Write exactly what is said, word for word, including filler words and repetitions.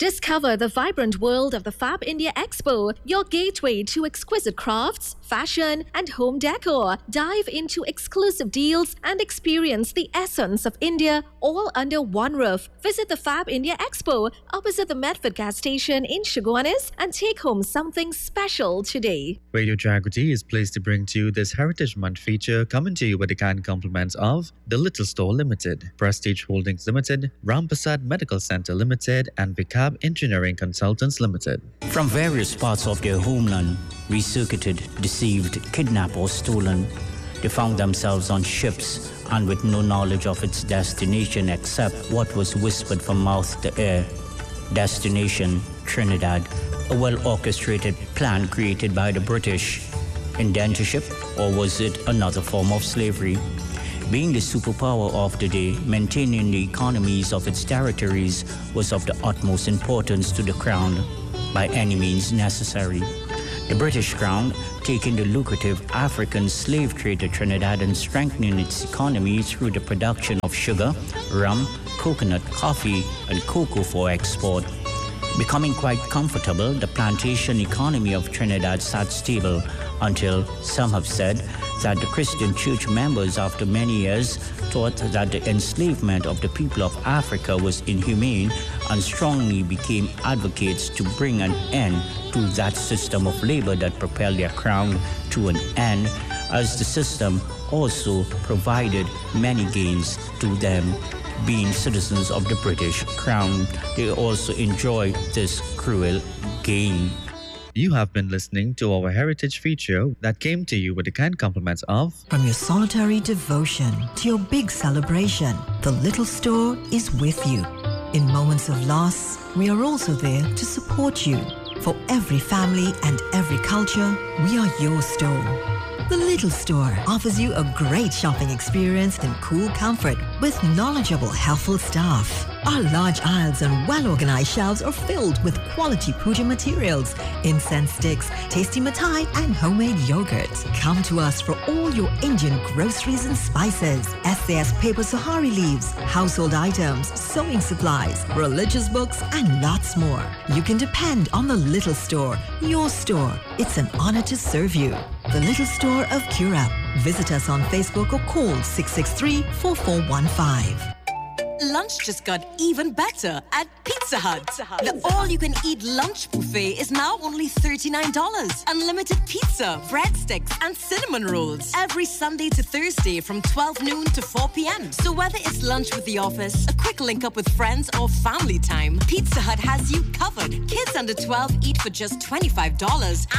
Discover the vibrant world of the Fab India Expo, your gateway to exquisite crafts, fashion, and home decor. Dive into exclusive deals and experience the essence of India all under one roof. Visit the Fab India Expo opposite the Medford gas station in Chaguanas and take home something special today. Radio Jagrati is pleased to bring to you this Heritage Month feature, coming to you with the kind compliments of The Little Store Limited, Prestige Holdings Limited, Rampasad Medical Center Limited, and Vicab Engineering Consultants Limited. From various parts of their homeland, recircuited, deceived, kidnapped or stolen, they found themselves on ships and with no knowledge of its destination except what was whispered from mouth to ear. Destination, Trinidad, a well-orchestrated plan created by the British. Indentureship, or was it another form of slavery? Being the superpower of the day, maintaining the economies of its territories was of the utmost importance to the Crown, by any means necessary. The British Crown, taking the lucrative African slave trade to Trinidad and strengthening its economy through the production of sugar, rum, coconut, coffee, and cocoa for export. Becoming quite comfortable, the plantation economy of Trinidad sat stable until some have said that the Christian church members, after many years, thought that the enslavement of the people of Africa was inhumane and strongly became advocates to bring an end to that system of labor that propelled their crown to an end, as the system also provided many gains to them. Being citizens of the British Crown, they also enjoy this cruel gain. You have been listening to our heritage feature that came to you with the kind compliments of... From your solitary devotion to your big celebration, the Little Store is with you. In moments of loss, we are also there to support you. For every family and every culture, we are your store. The Little Store offers you a great shopping experience in cool comfort with knowledgeable, helpful staff. Our large aisles and well-organized shelves are filled with quality puja materials, incense sticks, tasty mithai, and homemade yogurt. Come to us for all your Indian groceries and spices, S A S paper sahari leaves, household items, sewing supplies, religious books, and lots more. You can depend on the Little Store, your store. It's an honor to serve you. The Little Store of Currap. Visit us on Facebook or call six six three, four four one five. Lunch just got even better at Pizza Hut. The all-you-can-eat lunch buffet is now only thirty-nine dollars. Unlimited pizza, breadsticks, and cinnamon rolls every Sunday to Thursday from twelve noon to four p.m. So whether it's lunch with the office, a quick link-up with friends, or family time, Pizza Hut has you covered. Kids under twelve eat for just twenty-five dollars